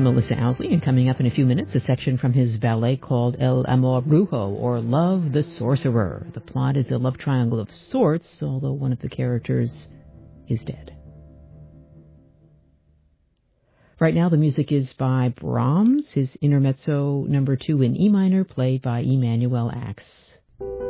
I'm Melissa Owsley, and coming up in a few minutes, a section from his ballet called El Amor Brujo, or Love the Sorcerer. The plot is a love triangle of sorts, although one of the characters is dead. Right now, the music is by Brahms, his Intermezzo number 2 in E minor, played by Emanuel Ax.